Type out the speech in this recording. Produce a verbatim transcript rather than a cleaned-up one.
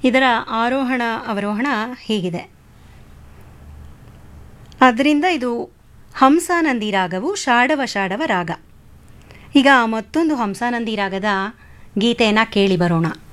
ಇದರ ಆರೋಹಣ ಅವರೋಹಣ ಹೀಗಿದೆ. ಅದರಿಂದ ಇದು ಹಂಸಾನಂದಿ ರಾಗವು ಷಾಡವ ಷಾಡವ ರಾಗ. ಈಗ ಮತ್ತೊಂದು ಹಂಸಾನಂದಿ ರಾಗದ ಗೀತೆಯನ್ನು ಕೇಳಿ ಬರೋಣ.